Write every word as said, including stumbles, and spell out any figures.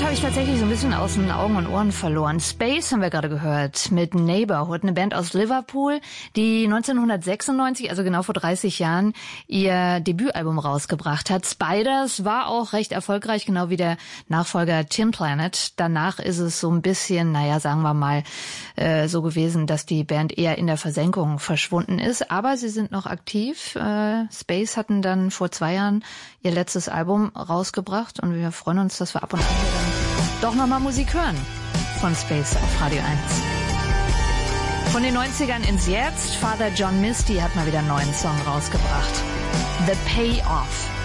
Band habe ich tatsächlich so ein bisschen aus den Augen und Ohren verloren. Space haben wir gerade gehört mit Neighborhood, eine Band aus Liverpool, die neunzehnhundertsechsundneunzig, also genau vor dreißig Jahren, ihr Debütalbum rausgebracht hat. Spiders war auch recht erfolgreich, genau wie der Nachfolger Tin Planet. Danach ist es so ein bisschen, naja, sagen wir mal, äh, so gewesen, dass die Band eher in der Versenkung verschwunden ist. Aber sie sind noch aktiv. Äh, Space hatten dann vor zwei Jahren ihr letztes Album rausgebracht und wir freuen uns, dass wir ab und an dann doch nochmal Musik hören von Space auf Radio eins. Von den neunzigern ins Jetzt, Father John Misty hat mal wieder einen neuen Song rausgebracht. The Payoff.